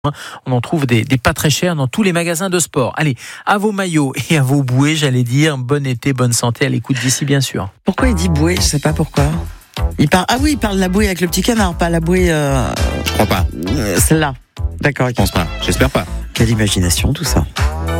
On en trouve des pas très chers dans tous les magasins de sport. Allez, à vos maillots et à vos bouées, j'allais dire, bon été, bonne santé à l'écoute d'ici, bien sûr. Pourquoi il dit bouée? Je sais pas pourquoi. Il parle de la bouée avec le petit canard, pas la bouée. Je crois pas. Celle-là. D'accord. Je pense pas. J'espère pas. Quelle imagination tout ça.